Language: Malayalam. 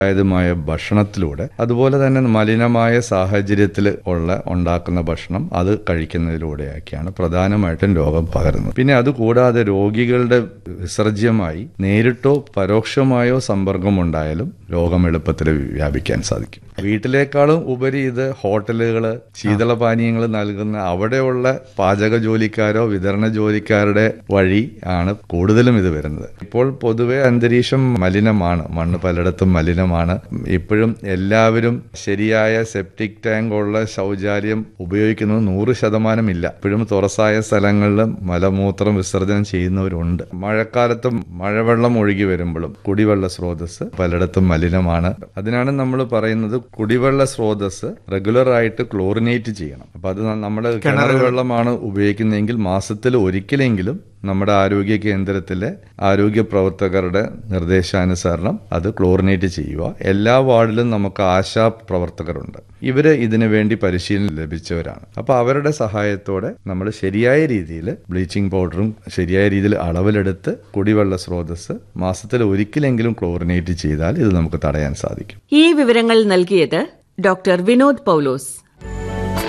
ായതുമായ ഭക്ഷണത്തിലൂടെ, അതുപോലെ തന്നെ മലിനമായ സാഹചര്യത്തിൽ ഉണ്ടാക്കുന്ന ഭക്ഷണം അത് കഴിക്കുന്നതിലൂടെയൊക്കെയാണ് പ്രധാനമായിട്ടും രോഗം പകരുന്നത്. പിന്നെ അതുകൂടാതെ രോഗികളുടെ വിസർജ്യമായി നേരിട്ടോ പരോക്ഷമായോ സമ്പർക്കം ഉണ്ടായാലും രോഗം എളുപ്പത്തിൽ വ്യാപിക്കാൻ സാധിക്കും. വീട്ടിലേക്കാളും ഉപരി ഇത് ഹോട്ടലുകൾ, ശീതളപാനീയങ്ങൾ നൽകുന്ന അവിടെയുള്ള പാചക ജോലിക്കാരോ വിതരണ ജോലിക്കാരുടെ വഴി ആണ് കൂടുതലും ഇത് വരുന്നത്. ഇപ്പോൾ പൊതുവെ അന്തരീക്ഷം മലിനമാണ്, മണ്ണ് പലയിടത്തും മലിനമാണ്. ഇപ്പോഴും എല്ലാവരും ശരിയായ സെപ്റ്റിക് ടാങ്ക് ഉള്ള ശൗചാലയം ഉപയോഗിക്കുന്നത് 100% ഇല്ല. ഇപ്പോഴും തുറസായ സ്ഥലങ്ങളിൽ മലമൂത്രം വിസർജനം ചെയ്യുന്നവരുണ്ട്. മഴക്കാലത്തും മഴവെള്ളം ഒഴുകി വരുമ്പോഴും കുടിവെള്ള സ്രോതസ് പലയിടത്തും മലിനമാണ്. അതിനാണ് നമ്മൾ പറയുന്നത് കുടിവെള്ള സ്രോതസ് റെഗുലറായിട്ട് ക്ലോറിനേറ്റ് ചെയ്യണം. അപ്പൊ അത് നമ്മൾ കിണർ വെള്ളമാണ് ഉപയോഗിക്കുന്നതെങ്കിൽ മാസത്തിൽ ഒരിക്കലെങ്കിലും നമ്മുടെ ആരോഗ്യ കേന്ദ്രത്തിലെ ആരോഗ്യ പ്രവർത്തകരുടെ നിർദ്ദേശാനുസരണം അത് ക്ലോറിനേറ്റ് ചെയ്യുക. എല്ലാ വാർഡിലും നമുക്ക് ആശാ പ്രവർത്തകരുണ്ട്. ഇവര് ഇതിനു വേണ്ടി പരിശീലനം ലഭിച്ചവരാണ്. അപ്പൊ അവരുടെ സഹായത്തോടെ നമ്മൾ ശരിയായ രീതിയിൽ ബ്ലീച്ചിങ് പൗഡറും ശരിയായ രീതിയിൽ അളവിലെടുത്ത് കുടിവെള്ള സ്രോതസ് മാസത്തിൽ ഒരിക്കലെങ്കിലും ക്ലോറിനേറ്റ് ചെയ്താൽ ഇത് നമുക്ക് തടയാൻ സാധിക്കും. ഈ വിവരങ്ങൾ നൽകിയത് ഡോക്ടർ വിനോദ് പൗലോസ്.